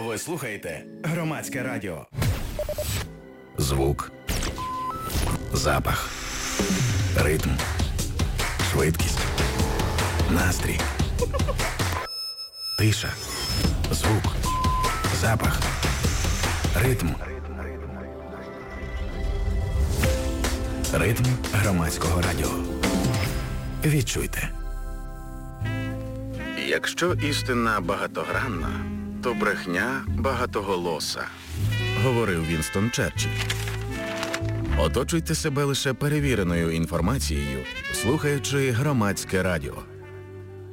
Ви слухаєте Громадське радіо. Звук, запах, ритм, швидкість, настрій, тиша, звук, запах, ритм. Ритм Громадського радіо. Відчуйте. Якщо істина багатогранна, то брехня багатоголоса, говорив Вінстон Черчилль. Оточуйте себе лише перевіреною інформацією, слухаючи Громадське радіо.